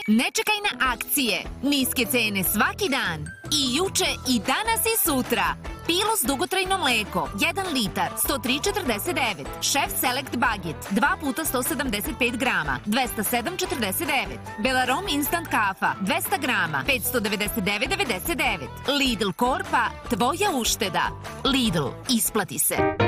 Ne čekaj na akcije. Niske cene svaki dan. I juče, i danas, i sutra. Pilos dugotrajno mleko, 1 litar, 103,49. Chef Select Baget, 2 puta 175 grama, 207,49. Belarom Instant kafa, 200 grama, 599,99. Lidl Korpa, tvoja ušteda. Lidl, isplati se.